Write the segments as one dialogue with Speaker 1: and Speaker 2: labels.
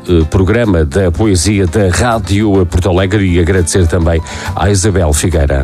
Speaker 1: programa da poesia da Rádio Porto Alegre, e agradecer também à Isabel Figueira.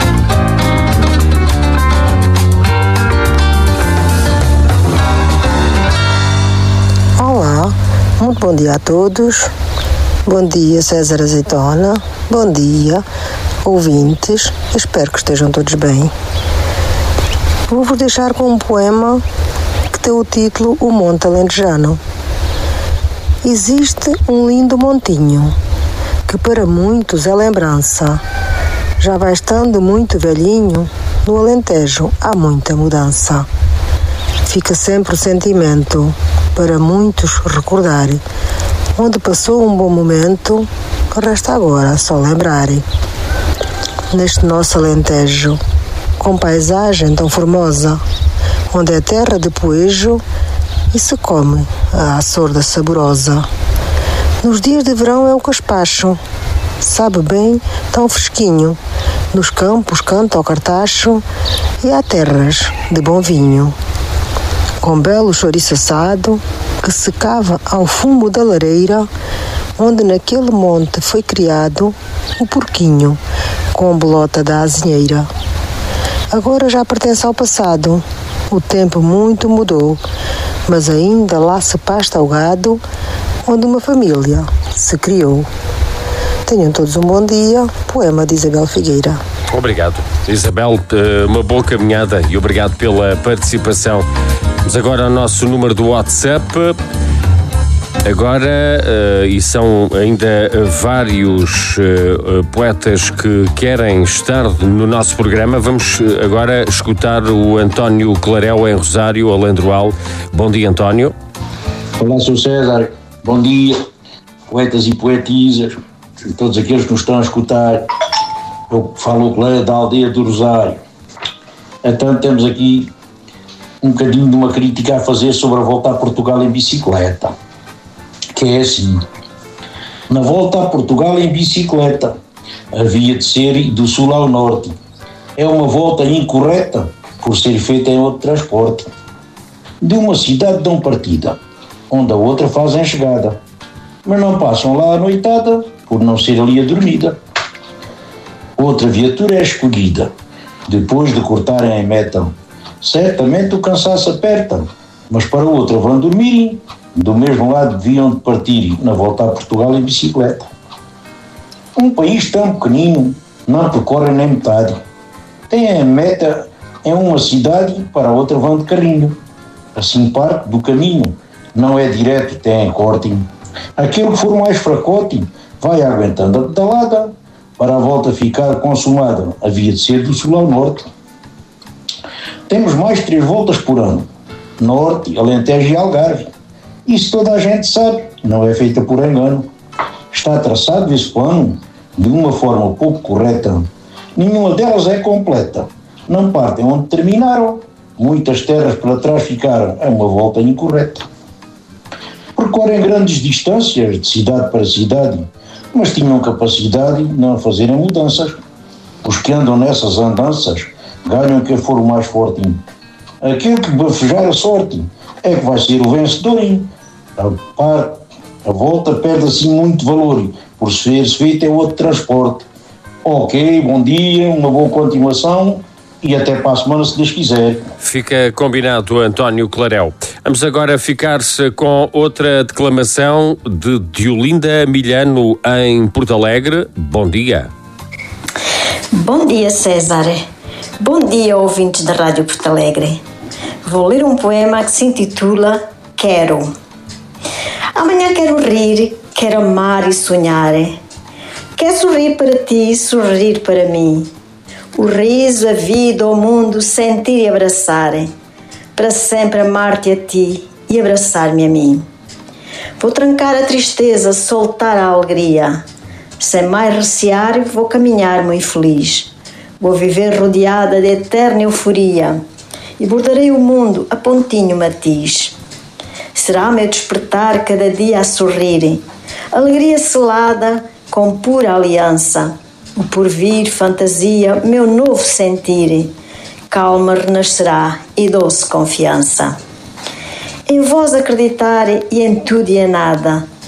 Speaker 2: Olá, muito bom dia a todos. Bom dia, César Azeitona. Bom dia, ouvintes. Espero que estejam todos bem. Vou-vos deixar com um poema que tem o título O Monte Alentejano. Existe um lindo montinho que para muitos é lembrança. Já vai estando muito velhinho, no Alentejo há muita mudança. Fica sempre o sentimento para muitos recordar, onde passou um bom momento, que resta agora só lembrar. Neste nosso Alentejo, com paisagem tão formosa, onde é terra de poejo e se come a açorda saborosa. Nos dias de verão é o caspacho, sabe bem, tão fresquinho. Nos campos canta o cartacho e há terras de bom vinho. Com belo chouriço assado, que se cava ao fumo da lareira, onde naquele monte foi criado o porquinho com bolota da azinheira. Agora já pertence ao passado, o tempo muito mudou, mas ainda lá se pasta o gado, onde uma família se criou. Tenham todos um bom dia. Poema de Isabel Figueira.
Speaker 1: Obrigado, Isabel, uma boa caminhada e obrigado pela participação. Vamos agora ao nosso número do WhatsApp. Agora, e são ainda vários poetas que querem estar no nosso programa, vamos agora escutar o António Clarel em Rosário, Alandroal. Bom dia, António.
Speaker 3: Olá, Sr. César. Bom dia, poetas e poetisas, todos aqueles que nos estão a escutar. Eu falo o Clarel da aldeia do Rosário. Então temos aqui um bocadinho de uma crítica a fazer sobre a volta a Portugal em bicicleta. Que é assim: na volta a Portugal em bicicleta havia de ser do sul ao norte. É uma volta incorreta por ser feita em outro transporte. De uma cidade dão partida, onde a outra fazem chegada, mas não passam lá a noitada por não ser ali a dormida. Outra viatura é escolhida, depois de cortarem em meta. Certamente o cansaço aperta, mas para outra vão dormir. Do mesmo lado deviam de partir na volta a Portugal em bicicleta. Um país tão pequenino não percorre nem metade. Tem a meta em uma cidade, para a outra vão de carrinho. Assim parte do caminho, não é direto, tem corte. Aquele que for mais fracote vai aguentando a pedalada, para a volta ficar consumada. Havia de ser do sul ao norte. Temos mais 3 voltas por ano: Norte, Alentejo e Algarve. Isso toda a gente sabe, não é feita por engano. Está traçado esse plano de uma forma pouco correta. Nenhuma delas é completa. Não partem onde terminaram. Muitas terras para trás ficaram. É uma volta incorreta. Percorrem grandes distâncias de cidade para cidade, mas tinham capacidade de não fazerem mudanças. Os que andam nessas andanças ganham quem for o mais forte. Aquele que bafejar a sorte é que vai ser o vencedor. A volta perde assim muito valor, por ser feita é outro transporte. Ok, bom dia, uma boa continuação e até para a semana, se Deus quiser.
Speaker 1: Fica combinado, António Clarel. Vamos agora ficar-se com outra declamação de Diolinda Milhano em Porto Alegre. Bom dia.
Speaker 4: Bom dia, César. Bom dia, ouvintes da Rádio Porto Alegre. Vou ler um poema que se intitula Quero. Amanhã quero rir, quero amar e sonhar. Quero sorrir para ti, sorrir para mim. O riso, a vida, o mundo, sentir e abraçar. Para sempre amar-te a ti e abraçar-me a mim. Vou trancar a tristeza, soltar a alegria. Sem mais recear, vou caminhar muito feliz. Vou viver rodeada de eterna euforia e bordarei o mundo a pontinho matiz. Será meu despertar cada dia a sorrir, alegria selada com pura aliança, o porvir, fantasia, meu novo sentir, calma renascerá e doce confiança. Em vós acreditar e em tudo e em nada,